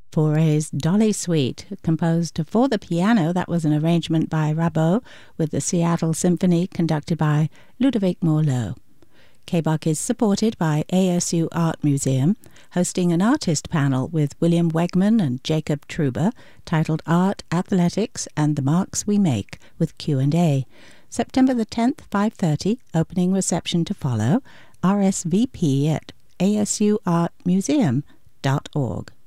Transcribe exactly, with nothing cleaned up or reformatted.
Fauré's Dolly Suite, composed for the piano. That was an arrangement by Rabaud with the Seattle Symphony, conducted by Ludovic Morlot. K B U C is supported by A S U Art Museum, hosting an artist panel with William Wegman and Jacob Truber, titled Art, Athletics, and the Marks We Make, with Q and A. September the tenth, five thirty, opening reception to follow. R S V P at a s u art museum dot org.